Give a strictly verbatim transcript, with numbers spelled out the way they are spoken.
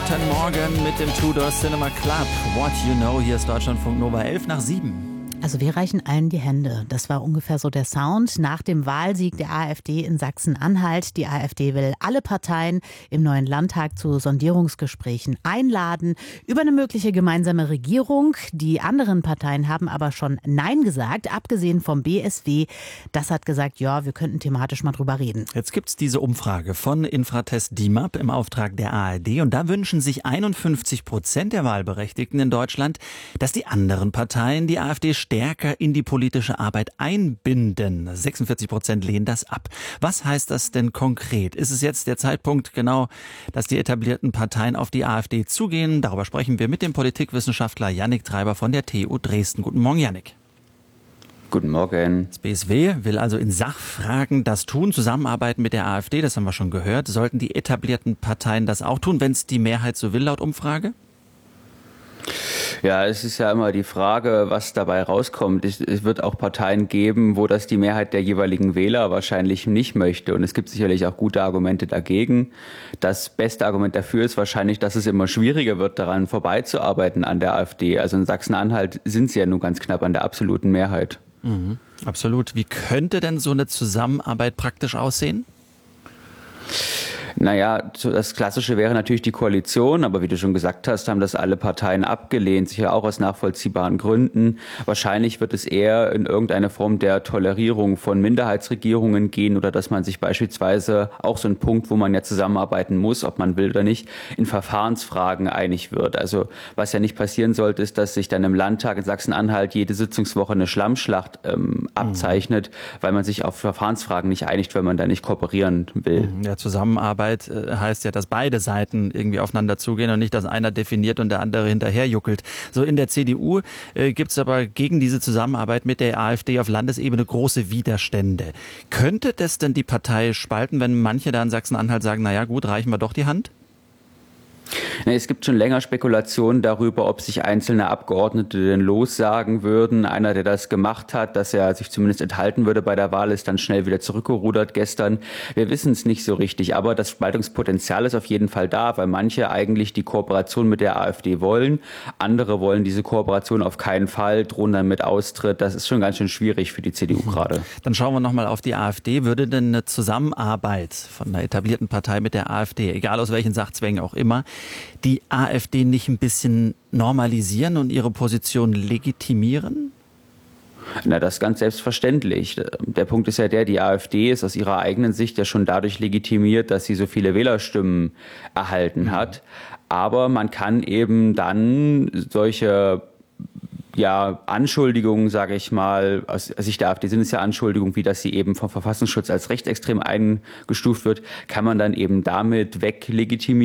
Guten Morgen mit dem Tudor Cinema Club. What you know, hier ist Deutschlandfunk Nova elf nach sieben. Also wir reichen allen die Hände. Das war ungefähr so der Sound nach dem Wahlsieg der AfD in Sachsen-Anhalt. Die AfD will alle Parteien im neuen Landtag zu Sondierungsgesprächen einladen über eine mögliche gemeinsame Regierung. Die anderen Parteien haben aber schon Nein gesagt, abgesehen vom B S W. Das hat gesagt, ja, wir könnten thematisch mal drüber reden. Jetzt gibt's diese Umfrage von Infratest D I M A P im Auftrag der A R D. Und da wünschen sich einundfünfzig Prozent der Wahlberechtigten in Deutschland, dass die anderen Parteien die AfD stärker in die politische Arbeit einbinden. sechsundvierzig Prozent lehnen das ab. Was heißt das denn konkret? Ist es jetzt der Zeitpunkt genau, dass die etablierten Parteien auf die AfD zugehen? Darüber sprechen wir mit dem Politikwissenschaftler Jannik Treiber von der T U Dresden. Guten Morgen, Jannik. Guten Morgen. Das B S W will also in Sachfragen das tun, zusammenarbeiten mit der AfD, das haben wir schon gehört. Sollten die etablierten Parteien das auch tun, wenn es die Mehrheit so will, laut Umfrage? Ja, es ist ja immer die Frage, was dabei rauskommt. Es, es wird auch Parteien geben, wo das die Mehrheit der jeweiligen Wähler wahrscheinlich nicht möchte. Und es gibt sicherlich auch gute Argumente dagegen. Das beste Argument dafür ist wahrscheinlich, dass es immer schwieriger wird, daran vorbeizuarbeiten an der AfD. Also in Sachsen-Anhalt sind sie ja nur ganz knapp an der absoluten Mehrheit. Mhm, absolut. Wie könnte denn so eine Zusammenarbeit praktisch aussehen? Naja, das Klassische wäre natürlich die Koalition, aber wie du schon gesagt hast, haben das alle Parteien abgelehnt, sicher auch aus nachvollziehbaren Gründen. Wahrscheinlich wird es eher in irgendeine Form der Tolerierung von Minderheitsregierungen gehen oder dass man sich beispielsweise auch so ein Punkt, wo man ja zusammenarbeiten muss, ob man will oder nicht, in Verfahrensfragen einig wird. Also was ja nicht passieren sollte, ist, dass sich dann im Landtag in Sachsen-Anhalt jede Sitzungswoche eine Schlammschlacht ähm, abzeichnet, mhm. weil man sich auf Verfahrensfragen nicht einigt, weil man da nicht kooperieren will. Ja, Zusammenarbeit heißt ja, dass beide Seiten irgendwie aufeinander zugehen und nicht, dass einer definiert und der andere hinterherjuckelt. So in der C D U äh, gibt es aber gegen diese Zusammenarbeit mit der AfD auf Landesebene große Widerstände. Könnte das denn die Partei spalten, wenn manche da in Sachsen-Anhalt sagen, naja gut, reichen wir doch die Hand? Es gibt schon länger Spekulationen darüber, ob sich einzelne Abgeordnete denn lossagen würden. Einer, der das gemacht hat, dass er sich zumindest enthalten würde bei der Wahl, ist dann schnell wieder zurückgerudert gestern. Wir wissen es nicht so richtig, aber das Spaltungspotenzial ist auf jeden Fall da, weil manche eigentlich die Kooperation mit der AfD wollen. Andere wollen diese Kooperation auf keinen Fall, drohen dann mit Austritt. Das ist schon ganz schön schwierig für die C D U gerade. Dann schauen wir nochmal auf die AfD. Würde denn eine Zusammenarbeit von einer etablierten Partei mit der AfD, egal aus welchen Sachzwängen auch immer, die AfD nicht ein bisschen normalisieren und ihre Position legitimieren? Na, das ist ganz selbstverständlich. Der Punkt ist ja der, die AfD ist aus ihrer eigenen Sicht ja schon dadurch legitimiert, dass sie so viele Wählerstimmen erhalten hat. Aber man kann eben dann solche ja, Anschuldigungen, sage ich mal, aus Sicht der AfD sind es ja Anschuldigungen, wie dass sie eben vom Verfassungsschutz als rechtsextrem eingestuft wird, kann man dann eben damit weglegitimieren.